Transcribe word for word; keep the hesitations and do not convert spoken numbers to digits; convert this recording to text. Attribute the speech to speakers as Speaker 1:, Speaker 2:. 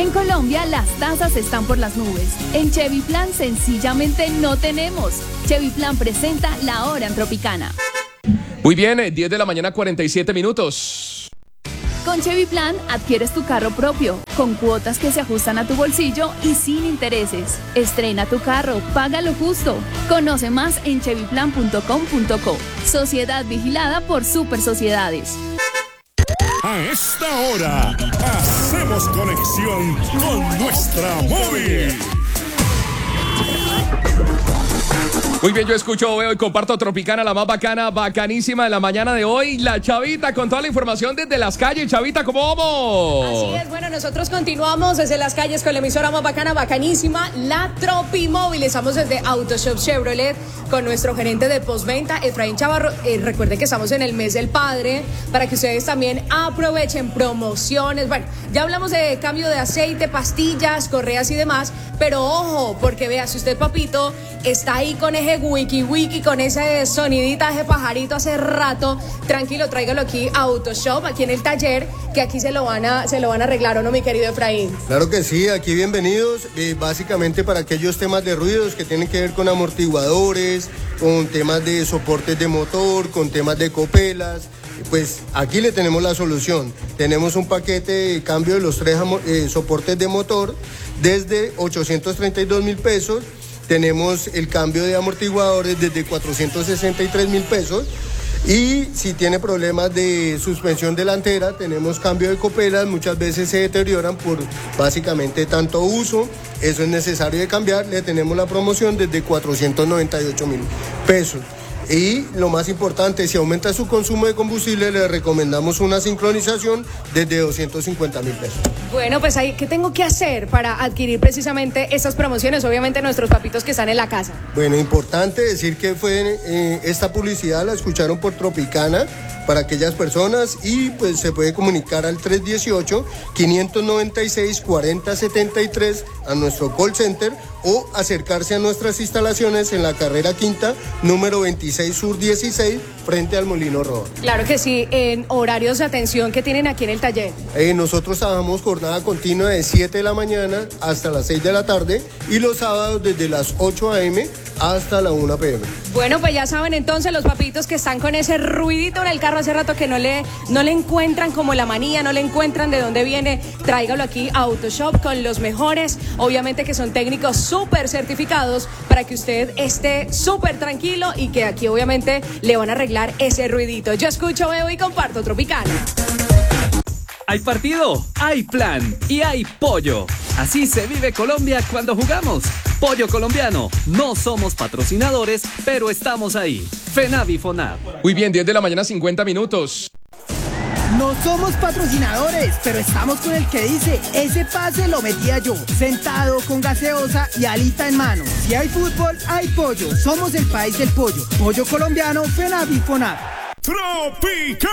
Speaker 1: En Colombia las tasas están por las nubes. En Chevy Plan sencillamente no tenemos. Chevy Plan presenta La Hora en Tropicana.
Speaker 2: Muy bien, diez de la mañana, cuarenta y siete minutos.
Speaker 1: Con Chevy Plan adquieres tu carro propio, con cuotas que se ajustan a tu bolsillo y sin intereses. Estrena tu carro, págalo justo. Conoce más en chevy plan punto com punto co. Sociedad vigilada por Super Sociedades.
Speaker 3: A esta hora, hacemos conexión con nuestra móvil.
Speaker 2: Muy bien, yo escucho, veo y comparto Tropicana, la más bacana, bacanísima de la mañana de hoy. La Chavita con toda la información desde las calles. Chavita, ¿cómo vamos?
Speaker 4: Así es, bueno, nosotros continuamos desde las calles con la emisora más bacana, bacanísima, la Tropimóvil. Estamos desde Autoshop Chevrolet con nuestro gerente de postventa, Efraín Chavarro. Eh, recuerden que estamos en el mes del padre, para que ustedes también aprovechen promociones. Bueno, ya hablamos de cambio de aceite, pastillas, correas y demás, pero ojo, porque vea, si usted, papito, está ahí con ese wiki wiki, con ese sonidita, ese pajarito hace rato, tranquilo, tráigalo aquí a Autoshop, aquí en el taller, que aquí se lo van a, se lo van a arreglar, ¿o no, mi querido Efraín?
Speaker 5: Claro que sí, aquí bienvenidos, eh, básicamente para aquellos temas de ruidos que tienen que ver con amortiguadores, con temas de soportes de motor, con temas de copelas. Pues aquí le tenemos la solución. Tenemos un paquete de cambio de los tres eh, soportes de motor desde ochocientos treinta y dos mil pesos. Tenemos el cambio de amortiguadores desde cuatrocientos sesenta y tres mil pesos. Y si tiene problemas de suspensión delantera, tenemos cambio de copelas. Muchas veces se deterioran por básicamente tanto uso. Eso es necesario de cambiar. Le tenemos la promoción desde cuatrocientos noventa y ocho mil pesos. Y lo más importante, si aumenta su consumo de combustible, le recomendamos una sincronización desde doscientos cincuenta mil pesos.
Speaker 4: Bueno, pues ahí, ¿qué tengo que hacer para adquirir precisamente estas promociones? Obviamente nuestros papitos que están en la casa.
Speaker 5: Bueno, importante decir que fue eh, esta publicidad la escucharon por Tropicana para aquellas personas y pues se puede comunicar al tres uno ocho, cinco nueve seis, cuatro cero siete tres a nuestro call center o acercarse a nuestras instalaciones en la carrera quinta, número veintiséis Sur dieciséis, frente al Molino Rojo.
Speaker 4: Claro que sí, en horarios de atención que tienen aquí en el taller.
Speaker 5: Eh, nosotros trabajamos jornada continua de siete de la mañana hasta las seis de la tarde y los sábados desde las ocho a eme hasta la una pe eme.
Speaker 4: Bueno, pues ya saben entonces los papitos que están con ese ruidito en el carro hace rato que no le, no le encuentran como la manía, no le encuentran de dónde viene, tráigalo aquí a Autoshop con los mejores, obviamente que son técnicos súper certificados para que usted esté súper tranquilo y que aquí obviamente le van a arreglar ese ruidito. Yo escucho, veo y comparto Tropicana.
Speaker 6: Hay partido, hay plan y hay pollo. Así se vive Colombia cuando jugamos. Pollo colombiano. No somos patrocinadores, pero estamos ahí. FENAVI FONAV.
Speaker 2: Muy bien, diez de la mañana, cincuenta minutos.
Speaker 7: No somos patrocinadores, pero estamos con el que dice, ese pase lo metía yo, sentado con gaseosa y alita en mano. Si hay fútbol, hay pollo. Somos el país del pollo. Pollo colombiano, FENAVI FONAV.
Speaker 3: Tropical.